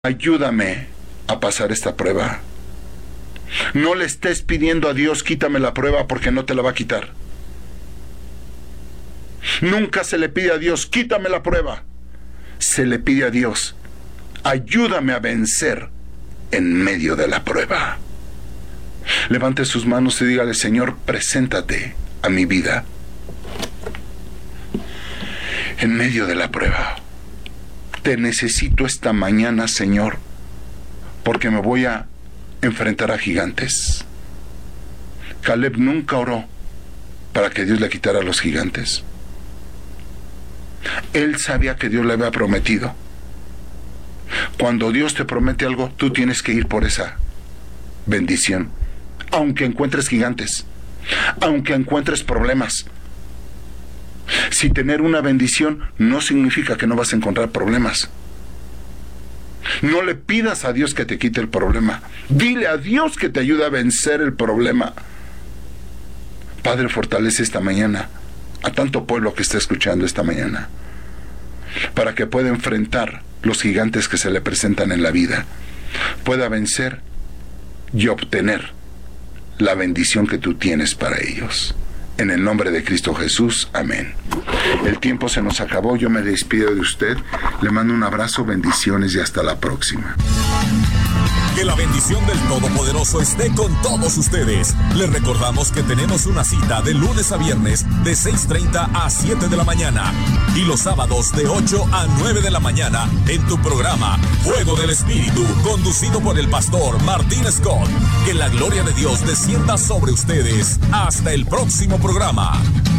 ayúdame a pasar esta prueba. No le estés pidiendo a Dios, quítame la prueba, porque no te la va a quitar. Nunca se le pide a Dios, quítame la prueba. Se le pide a Dios, ayúdame a vencer en medio de la prueba. Levante sus manos y dígale: Señor, preséntate a mi vida en medio de la prueba. Te necesito esta mañana, Señor, porque me voy a enfrentar a gigantes. Caleb nunca oró para que Dios le quitara a los gigantes. Él sabía que Dios le había prometido. Cuando Dios te promete algo, tú tienes que ir por esa bendición, aunque encuentres gigantes, aunque encuentres problemas. Si tener una bendición no significa que no vas a encontrar problemas. No le pidas a Dios que te quite el problema. Dile a Dios que te ayude a vencer el problema. Padre, fortalece esta mañana a tanto pueblo que está escuchando esta mañana, para que pueda enfrentar los gigantes que se le presentan en la vida, pueda vencer y obtener la bendición que tú tienes para ellos. En el nombre de Cristo Jesús, amén. El tiempo se nos acabó, yo me despido de usted, le mando un abrazo, bendiciones y hasta la próxima. Que la bendición del Todopoderoso esté con todos ustedes. Les recordamos que tenemos una cita de lunes a viernes de 6:30 a 7 de la mañana y los sábados de 8 a 9 de la mañana en tu programa Fuego del Espíritu, conducido por el pastor Martín Scott. Que la gloria de Dios descienda sobre ustedes. Hasta el próximo programa.